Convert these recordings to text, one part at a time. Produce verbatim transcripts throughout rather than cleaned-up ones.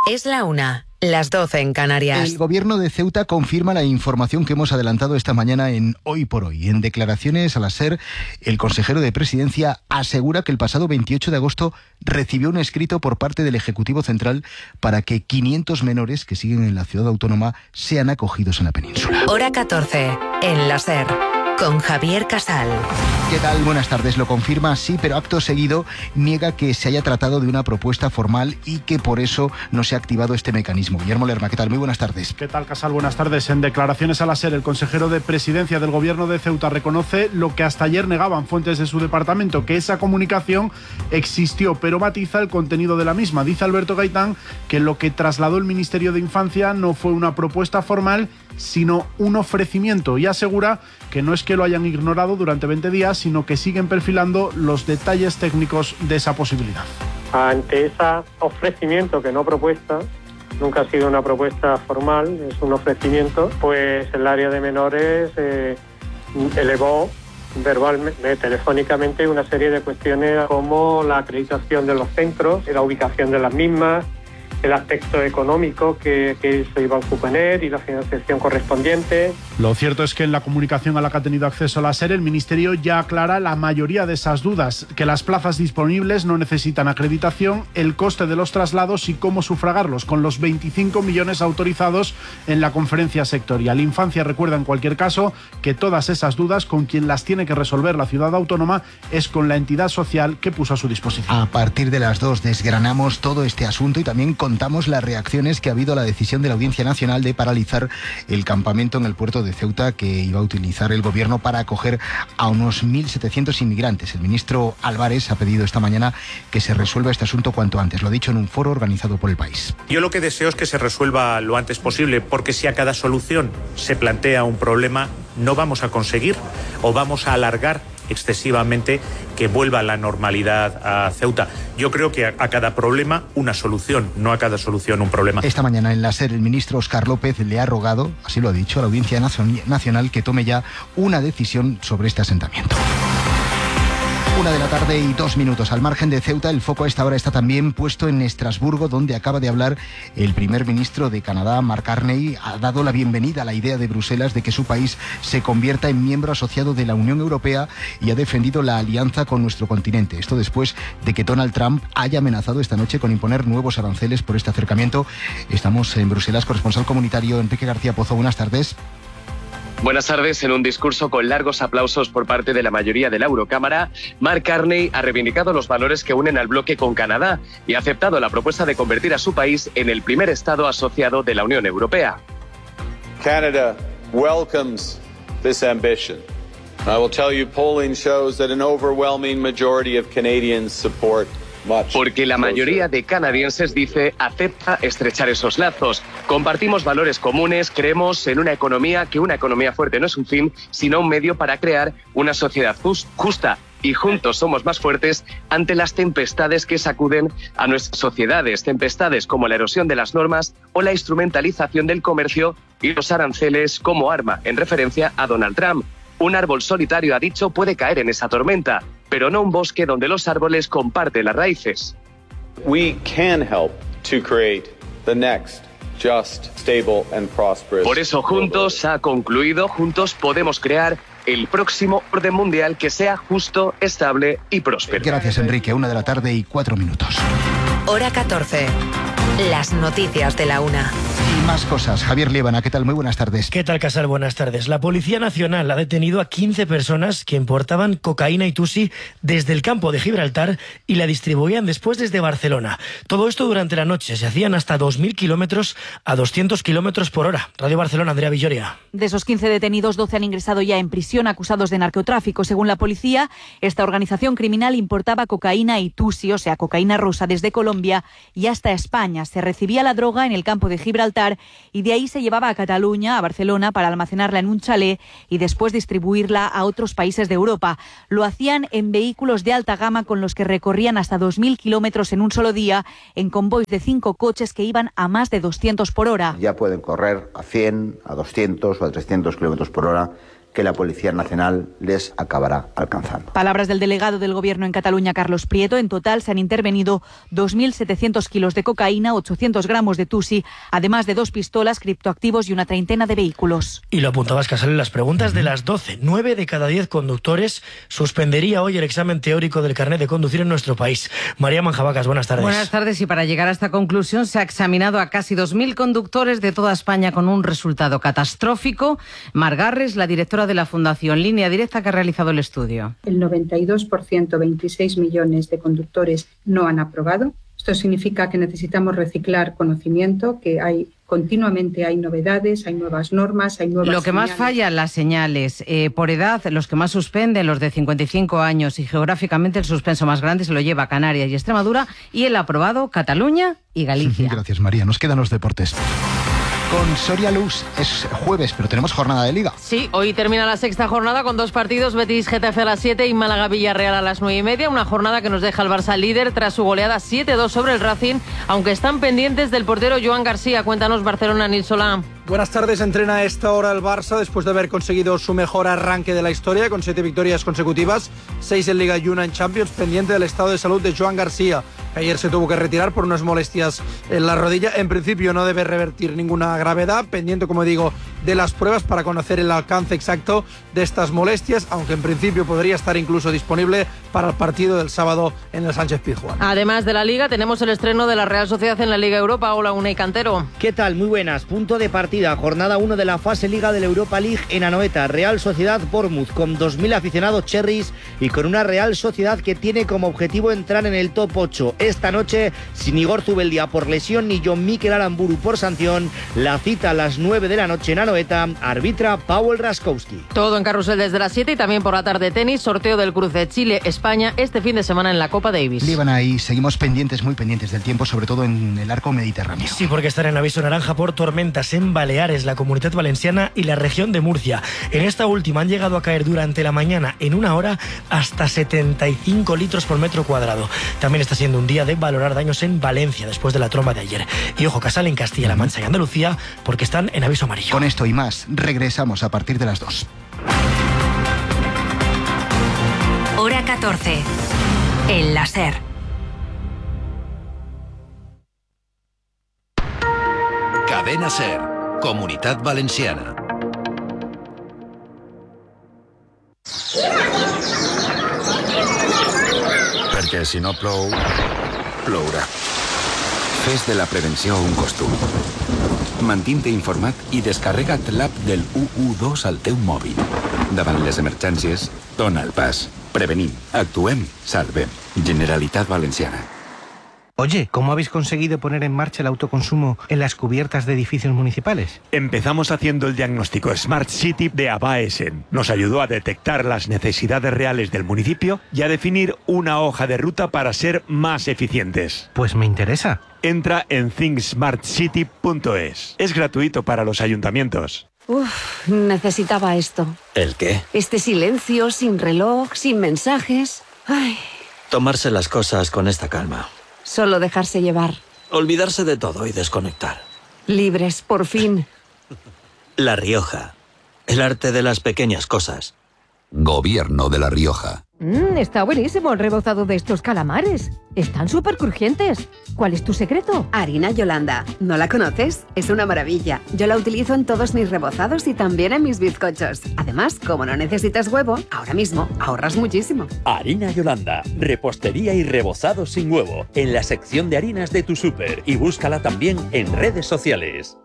Es la una, las doce en Canarias. El gobierno de Ceuta confirma la información que hemos adelantado esta mañana en Hoy por Hoy. En declaraciones a la SER, el consejero de Presidencia asegura que el pasado veintiocho de agosto recibió un escrito por parte del Ejecutivo Central para que quinientos menores que siguen en la ciudad autónoma sean acogidos en la península. Hora catorce, en la SER, con Javier Casal. ¿Qué tal? Buenas tardes. Lo confirma, sí, pero acto seguido niega que se haya tratado de una propuesta formal y que por eso no se ha activado este mecanismo. Guillermo Lerma, ¿qué tal? Muy buenas tardes. ¿Qué tal, Casal? Buenas tardes. En declaraciones a la SER, el consejero de Presidencia del Gobierno de Ceuta reconoce lo que hasta ayer negaban fuentes de su departamento, que esa comunicación existió, pero matiza el contenido de la misma. Dice Alberto Gaitán que lo que trasladó el Ministerio de Infancia no fue una propuesta formal, sino un ofrecimiento, y asegura que no es que lo hayan ignorado durante veinte días, sino que siguen perfilando los detalles técnicos de esa posibilidad. Ante ese ofrecimiento, que no propuesta, nunca ha sido una propuesta formal, es un ofrecimiento, pues el área de menores eh, elevó verbalmente, telefónicamente, una serie de cuestiones como la acreditación de los centros, la ubicación de las mismas, el aspecto económico que, que se iba a suponer y la financiación correspondiente. Lo cierto es que en la comunicación a la que ha tenido acceso la SER, el Ministerio ya aclara la mayoría de esas dudas, que las plazas disponibles no necesitan acreditación, el coste de los traslados y cómo sufragarlos, con los veinticinco millones autorizados en la conferencia sectorial. Infancia recuerda en cualquier caso que todas esas dudas, con quien las tiene que resolver la ciudad autónoma, es con la entidad social que puso a su disposición. A partir de las dos desgranamos todo este asunto y también contamos las reacciones que ha habido a la decisión de la Audiencia Nacional de paralizar el campamento en el puerto de Ceuta que iba a utilizar el gobierno para acoger a unos mil setecientos inmigrantes. El ministro Álvarez ha pedido esta mañana que se resuelva este asunto cuanto antes. Lo ha dicho en un foro organizado por El País. Yo lo que deseo es que se resuelva lo antes posible, porque si a cada solución se plantea un problema, no vamos a conseguir o vamos a alargar excesivamente que vuelva a la normalidad a Ceuta. Yo creo que a, a cada problema una solución, no a cada solución un problema. Esta mañana en la SER el ministro Óscar López le ha rogado, así lo ha dicho, a la Audiencia Nacional que tome ya una decisión sobre este asentamiento. Una de la tarde y dos minutos. Al margen de Ceuta, el foco a esta hora está también puesto en Estrasburgo, donde acaba de hablar el primer ministro de Canadá, Mark Carney. Ha dado la bienvenida a la idea de Bruselas de que su país se convierta en miembro asociado de la Unión Europea y ha defendido la alianza con nuestro continente. Esto después de que Donald Trump haya amenazado esta noche con imponer nuevos aranceles por este acercamiento. Estamos en Bruselas. Corresponsal comunitario Enrique García Pozo, buenas tardes. Buenas tardes. En un discurso con largos aplausos por parte de la mayoría de la Eurocámara, Mark Carney ha reivindicado los valores que unen al bloque con Canadá y ha aceptado la propuesta de convertir a su país en el primer Estado asociado de la Unión Europea. Canada welcomes this ambition. I will tell you, polling shows that an overwhelming majority of Canadians support. Porque la mayoría de canadienses, dice, acepta estrechar esos lazos. Compartimos valores comunes, creemos en una economía, que una economía fuerte no es un fin, sino un medio para crear una sociedad just, justa. Y juntos somos más fuertes ante las tempestades que sacuden a nuestras sociedades. Tempestades como la erosión de las normas o la instrumentalización del comercio y los aranceles como arma, en referencia a Donald Trump. Un árbol solitario, ha dicho, puede caer en esa tormenta, pero no un bosque donde los árboles comparten las raíces. We can help to create the next just, stable and prosperous. Por eso juntos, ha concluido, juntos podemos crear el próximo orden mundial que sea justo, estable y próspero. Gracias, Enrique. Una de la tarde y cuatro minutos. Hora catorce. Las noticias de la una. Y más cosas. Javier Liébana, ¿qué tal? Muy buenas tardes. ¿Qué tal, Casal? Buenas tardes. La Policía Nacional ha detenido a quince personas que importaban cocaína y tusi desde el campo de Gibraltar y la distribuían después desde Barcelona. Todo esto durante la noche. Se hacían hasta dos mil kilómetros a doscientos kilómetros por hora. Radio Barcelona, Andrea Villoria. De esos quince detenidos, doce han ingresado ya en prisión acusados de narcotráfico. Según la policía, esta organización criminal importaba cocaína y tusi, o sea, cocaína rosa, desde Colombia y hasta España. Se recibía la droga en el campo de Gibraltar y de ahí se llevaba a Cataluña, a Barcelona, para almacenarla en un chalet y después distribuirla a otros países de Europa. Lo hacían en vehículos de alta gama con los que recorrían hasta dos mil kilómetros en un solo día, en convoys de cinco coches que iban a más de doscientos por hora. Ya pueden correr a cien, a doscientos o a trescientos kilómetros por hora que la Policía Nacional les acabará alcanzando. Palabras del delegado del Gobierno en Cataluña, Carlos Prieto. En total se han intervenido dos mil setecientos kilos de cocaína, ochocientos gramos de tusi, además de dos pistolas, criptoactivos y una treintena de vehículos. Y lo apuntabas, Casal, en las preguntas de las doce. Nueve de cada diez conductores suspendería hoy el examen teórico del carnet de conducir en nuestro país. María Manjabacas, buenas tardes. Buenas tardes. Y para llegar a esta conclusión se ha examinado a casi dos mil conductores de toda España con un resultado catastrófico. Mar Garres, la directora de la Fundación Línea Directa, que ha realizado el estudio. El noventa y dos por ciento, veintiséis millones de conductores no han aprobado. Esto significa que necesitamos reciclar conocimiento, que hay continuamente hay novedades, hay nuevas normas, hay nuevas Lo que señales. más falla, las señales. Eh, por edad, los que más suspenden, los de cincuenta y cinco años, y geográficamente el suspenso más grande se lo lleva Canarias y Extremadura, y el aprobado Cataluña y Galicia. Gracias, María. Nos quedan los deportes. Con Soria Luz es jueves, pero tenemos jornada de Liga. Sí, hoy termina la sexta jornada con dos partidos, Betis Getafe a las siete y Málaga Villarreal a las nueve y media. Una jornada que nos deja al Barça líder tras su goleada siete dos sobre el Racing, aunque están pendientes del portero Joan García. Cuéntanos, Barcelona, Nil Solá. Buenas tardes. Entrena a esta hora el Barça después de haber conseguido su mejor arranque de la historia con siete victorias consecutivas, seis en Liga y una en Champions, pendiente del estado de salud de Joan García, que ayer se tuvo que retirar por unas molestias en la rodilla. En principio no debe revertir ninguna gravedad, pendiente, como digo, de las pruebas para conocer el alcance exacto de estas molestias, aunque en principio podría estar incluso disponible para el partido del sábado en el Sánchez Pizjuán. Además de la Liga, tenemos el estreno de la Real Sociedad en la Liga Europa. Hola, Unai Cantero. ¿Qué tal? Muy buenas. Punto de partida. Jornada uno de la fase Liga de la Europa League en Anoeta. Real Sociedad Bournemouth con dos mil aficionados cherries y con una Real Sociedad que tiene como objetivo entrar en el top ocho. Esta noche, sin Igor Zubeldia por lesión ni John Mikel Aramburu por sanción, la cita a las nueve de la noche en Anoeta, arbitra Paweł Raskowski. Todo en carrusel desde las siete y también por la tarde tenis, sorteo del cruce Chile-España este fin de semana en la Copa Davis. Líbana, y seguimos pendientes, muy pendientes del tiempo, sobre todo en el arco mediterráneo. Sí, porque están en aviso naranja por tormentas en Baleares, la Comunidad Valenciana y la región de Murcia. En esta última han llegado a caer durante la mañana, en una hora, hasta setenta y cinco litros por metro cuadrado. También está siendo un día de valorar daños en Valencia después de la tromba de ayer. Y ojo, Casal, en Castilla-La Mancha y Andalucía, porque están en aviso amarillo. Con esto y más, regresamos a partir de las dos. Hora catorce. El láser. Cadena SER, Comunitat Valenciana. Perquè si no plou, plourà. Fes de la prevenció un costum. Mantint-te informat i descarrega't l'app del u u dos al teu mòbil. Davant les emergències, dona el pas. Prevenim, actuem, salvem. Generalitat Valenciana. Oye, ¿cómo habéis conseguido poner en marcha el autoconsumo en las cubiertas de edificios municipales? Empezamos haciendo el diagnóstico Smart City de Abaesen. Nos ayudó a detectar las necesidades reales del municipio y a definir una hoja de ruta para ser más eficientes. Pues me interesa. Entra en think smart city punto es. Es gratuito para los ayuntamientos. Uf, necesitaba esto. ¿El qué? Este silencio, sin reloj, sin mensajes. Ay. Tomarse las cosas con esta calma. Solo dejarse llevar. Olvidarse de todo y desconectar. Libres, por fin. La Rioja. El arte de las pequeñas cosas. Gobierno de La Rioja. Mmm, está buenísimo el rebozado de estos calamares. Están súper crujientes. ¿Cuál es tu secreto? Harina Yolanda. ¿No la conoces? Es una maravilla. Yo la utilizo en todos mis rebozados y también en mis bizcochos. Además, como no necesitas huevo, ahora mismo ahorras muchísimo. Harina Yolanda. Repostería y rebozado sin huevo. En la sección de harinas de tu súper. Y búscala también en redes sociales.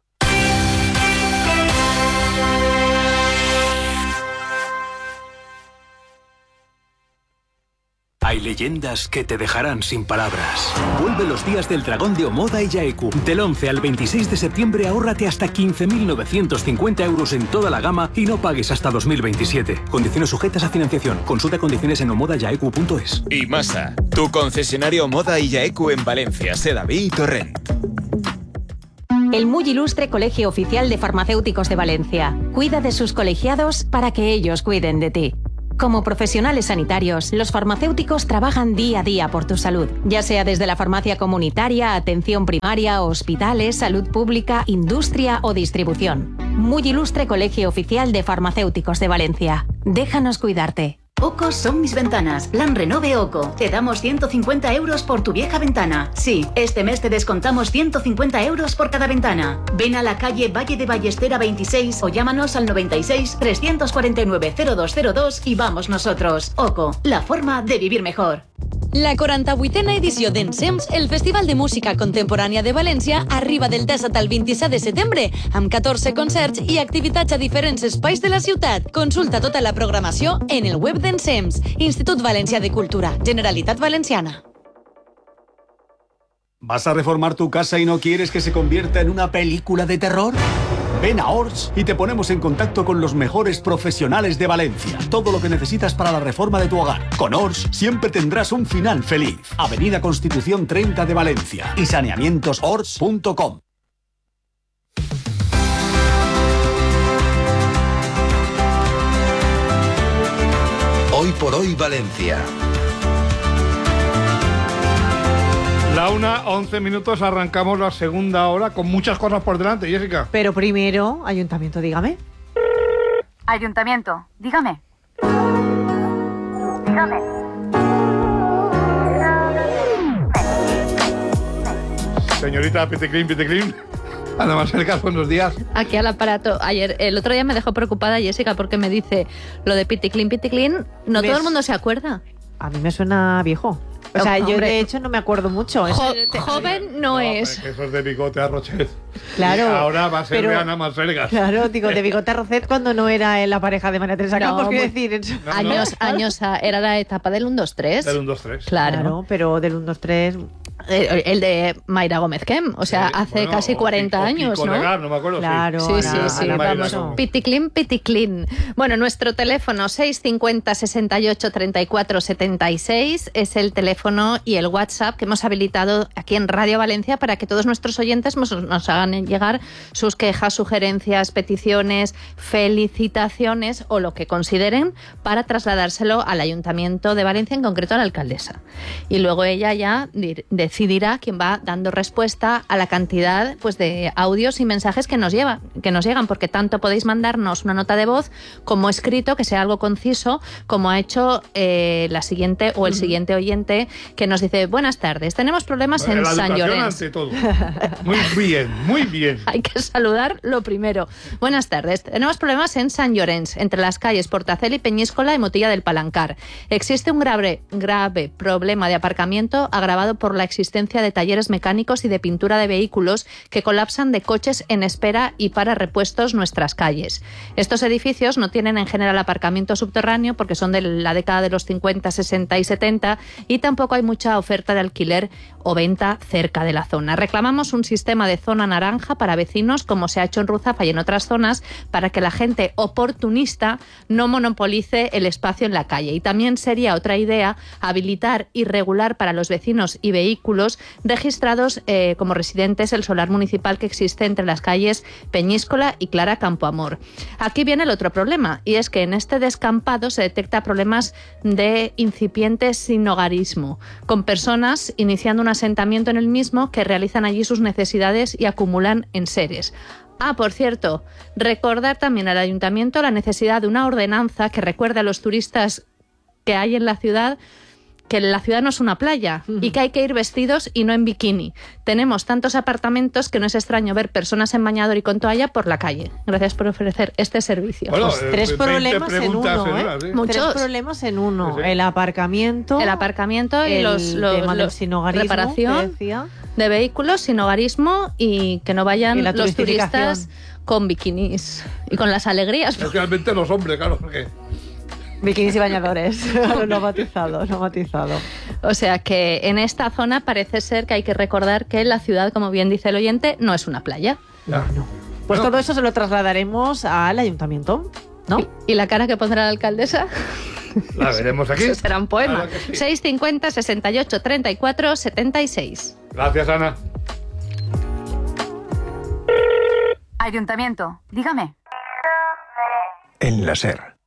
Hay leyendas que te dejarán sin palabras. Vuelve los días del dragón de Omoda y Yaeku. Del once al veintiséis de septiembre ahórrate hasta quince mil novecientos cincuenta euros en toda la gama y no pagues hasta dos mil veintisiete. Condiciones sujetas a financiación. Consulta condiciones en omoda yaeku punto es. Y Masa, tu concesionario Omoda y Yaeku en Valencia, Sedaví y Torrent. El muy ilustre Colegio Oficial de Farmacéuticos de Valencia. Cuida de sus colegiados para que ellos cuiden de ti. Como profesionales sanitarios, los farmacéuticos trabajan día a día por tu salud, ya sea desde la farmacia comunitaria, atención primaria, hospitales, salud pública, industria o distribución. Muy Ilustre Colegio Oficial de Farmacéuticos de Valencia. Déjanos cuidarte. OCO son mis ventanas. Plan Renove OCO. Te damos ciento cincuenta euros por tu vieja ventana. Sí, este mes te descontamos ciento cincuenta euros por cada ventana. Ven a la calle Valle de Ballestera veintiséis o llámanos al noventa y seis, trescientos cuarenta y nueve, cero dos cero dos y vamos nosotros. OCO, la forma de vivir mejor. La quaranta-vuitena edició d'Ensems, el Festival de Música Contemporània de València, arriba del disset al vint-i-set de setembre, amb catorze concerts i activitats a diferents espais de la ciutat. Consulta tota la programació en el web d'Ensems, Institut Valencià de Cultura, Generalitat Valenciana. ¿Vas a reformar tu casa y no quieres que se convierta en una película de terror? Ven a Ors y te ponemos en contacto con los mejores profesionales de Valencia. Todo lo que necesitas para la reforma de tu hogar. Con Ors siempre tendrás un final feliz. Avenida Constitución treinta de Valencia y saneamientos ors punto com. Hoy por hoy Valencia. La una, once minutos, arrancamos la segunda hora con muchas cosas por delante, Jessica. Pero primero, ayuntamiento, dígame. Ayuntamiento, dígame. Dígame. Señorita Piticlin, Piticlin. Ana Maserga, buenos días. Aquí al aparato. Ayer, el otro día me dejó preocupada Jessica porque me dice lo de Piticlin, Piticlin. No Me todo el s- mundo se acuerda. A mí me suena viejo. O sea, yo Hombre. de hecho no me acuerdo mucho. Eso Jo- te- joven no, es. Que eso es de bigote a Rochet. Claro, Y ahora va a ser pero- de Ana Maserga. Claro, digo, de Bigote a Rocet cuando no era en la pareja de María Teresa No, Campos, quiero muy- decir. en su- No, años, años, a- era la etapa del uno dos tres. Del uno dos tres. Claro. Claro, pero del uno dos tres. El, el de Mayra Gómez Kem, o sea, Sí, hace bueno, casi o cuarenta Kiko- años, Kiko ¿no? Legar, no me acuerdo. sí. Claro, Sí, sí, Ana- sí, Ana Mayra, vamos. no. Piticlin, piticlin. Bueno, nuestro teléfono seis cincuenta, sesenta y ocho, treinta y cuatro, setenta y seis es el teléfono y el WhatsApp que hemos habilitado aquí en Radio Valencia para que todos nuestros oyentes nos, nos hagan llegar sus quejas, sugerencias, peticiones, felicitaciones o lo que consideren para trasladárselo al Ayuntamiento de Valencia, en concreto a la alcaldesa. Y luego ella ya dir- decidirá quién va dando respuesta a la cantidad pues de audios y mensajes que nos lleva, que nos llegan, porque tanto podéis mandarnos una nota de voz como escrito, que sea algo conciso, como ha hecho eh, la siguiente o el siguiente oyente, que nos dice: buenas tardes, tenemos problemas en La San educación Llorenç. ante todo. Muy bien, muy bien. Hay que saludar lo primero. Buenas tardes. Tenemos problemas en San Llorenç, entre las calles Portacel y Peñíscola y Motilla del Palancar. Existe un grave, grave problema de aparcamiento agravado por la existencia de talleres mecánicos y de pintura de vehículos que colapsan de coches en espera y para repuestos nuestras calles. Estos edificios no tienen en general aparcamiento subterráneo porque son de la década de los cincuenta, sesenta y setenta y tampoco hay mucha oferta de alquiler o venta cerca de la zona. Reclamamos un sistema de zona naranja para vecinos, como se ha hecho en Ruzafa y en otras zonas, para que la gente oportunista no monopolice el espacio en la calle. Y también sería otra idea habilitar y regular para los vecinos y vehículos registrados eh, como residentes el solar municipal que existe entre las calles Peñíscola y Clara Campoamor. Aquí viene el otro problema, y es que en este descampado se detecta problemas de incipiente sinhogarismo, con personas iniciando un asentamiento en el mismo que realizan allí sus necesidades y acumulan enseres. Ah, por cierto, recordar también al Ayuntamiento la necesidad de una ordenanza que recuerde a los turistas que hay en la ciudad que la ciudad no es una playa y que hay que ir vestidos y no en bikini. Tenemos tantos apartamentos que no es extraño ver personas en bañador y con toalla por la calle. Gracias por ofrecer este servicio. Bueno, Pues tres eh, veinte problemas en preguntas uno, en ¿eh? una, sí. Tres Muchos. problemas en uno. Sí, sí. El aparcamiento. El aparcamiento y el los, los, tema del los- sinhogarismo, que reparación decía. de vehículos, sin hogarismo y que no vayan Y la los turistificación. turistas con bikinis y con las alegrías. Especialmente los hombres, claro, porque... Bikinis y bañadores. Lo ha matizado, lo ha matizado. O sea que en esta zona parece ser que hay que recordar que la ciudad, como bien dice el oyente, no es una playa. Ya. Pues Bueno. todo eso se lo trasladaremos al ayuntamiento, ¿no? ¿Y la cara que pondrá la alcaldesa? La veremos aquí. Eso será un poema. Claro que sí. seis cincuenta, sesenta y ocho, treinta y cuatro, setenta y seis. Gracias, Ana. Ayuntamiento, dígame. En la SER,